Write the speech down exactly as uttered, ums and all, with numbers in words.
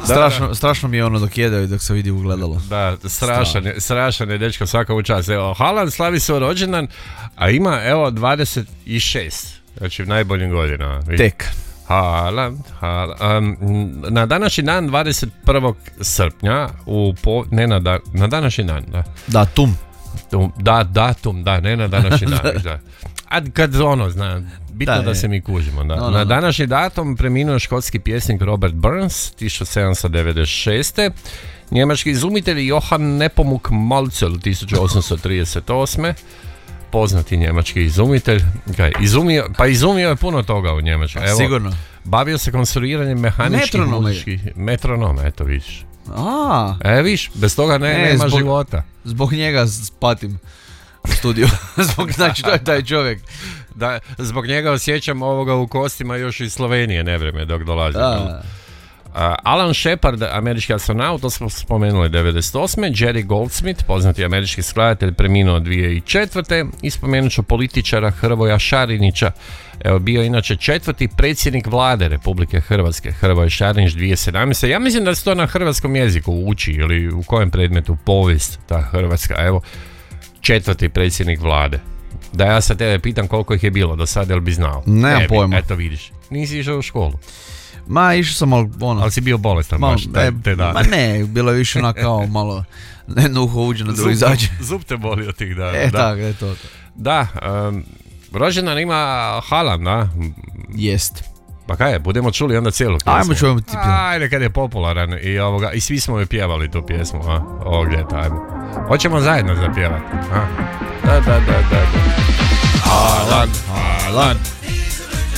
Strašno, da, strašno mi je ono dok jedeo i dok se vidi ugledalo. Da, strašan je, strašan je dečko svaka čast. Evo, Haaland slavi svoj rođendan, a ima evo dvadeset šest, znači u najboljim godinama. Tek. Haaland, Haaland. Um, na današnji dan dvadeset prvog srpnja u po, ne na, da, na današnji dan, da. Datum. Tum, da, datum, da, ne na današnji dan, da. A kad ono, zna, bitno da, da se mi kužimo, da. No, no, na današnji datum preminuo škotski pjesnik Robert Burns, tisuću sedamsto devedeset šeste. Njemački izumitelj Johann Nepomuk Malzel, tisuću osamsto trideset osme. Poznati njemački izumitelj. Kaj, izumio, pa izumio je puno toga u Njemačkoj. Evo, sigurno. Bavio se konstruiranjem mehaničkih muzičkih metronoma, eto viš. A. E viš, bez toga ne, ne, nema zbog, života. Zbog njega patim u studiju. Zbog, znači to je taj čovjek. Da, zbog njega osjećam ovoga u kostima još iz Slovenije nevrijeme dok dolazi. Uh, Alan Shepard, američki astronaut, to smo spomenuli devedeset osme. Jerry Goldsmith, poznati američki skladatelj, preminuo dvije tisuće četvrte. I spomenut ću političara Hrvoja Šarinića. Evo, bio inače četvrti predsjednik vlade Republike Hrvatske, Hrvoje Šarinić, dvije tisuće sedamnaeste. Ja mislim da se to na hrvatskom jeziku uči ili u kojem predmetu povijest ta hrvatska. Evo, četvrti predsjednik vlade. Da ja sad tebe pitam koliko ih je bilo do sada, jel bi znao? Nemam ne, pojma. Eto vidiš, nisi išao u školu. Ma, išao sam malo, ono... Ali si bio bolestan malo, baš te, te dane. Ma ne, bilo je više onako kao malo... Jedno uho uđe na drugi izađe. Zub te boli od tih dana. E, da. tako, je to. Da, um, rođendan ima Haaland, da? Jest. Pa kaj je, budemo čuli onda cijelu pjesmu. Ajmo čujemo ti pjesmu. Ajde, kad je popularan i, ovoga, i svi smo joj pjevali tu pjesmu, a? Ovog ljeta, ajmo. Hoćemo zajedno zapjevati, a? Da, da, da, da, da. Haaland, Haaland.